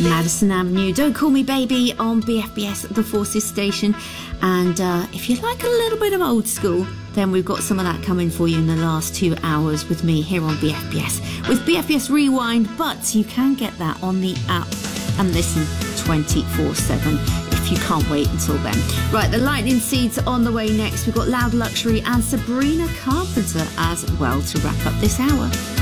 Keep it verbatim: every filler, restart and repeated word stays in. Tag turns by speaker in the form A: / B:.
A: Madison Avenue, Don't Call Me Baby on B F B S, the Forces station. And uh, if you like a little bit of old school, then we've got some of that coming for you in the last two hours with me here on B F B S with B F B S Rewind. But you can get that on the app and listen twenty-four seven if you can't wait until then. Right, the Lightning Seeds are on the way next. We've got Loud Luxury and Sabrina Carpenter as well to wrap up this hour.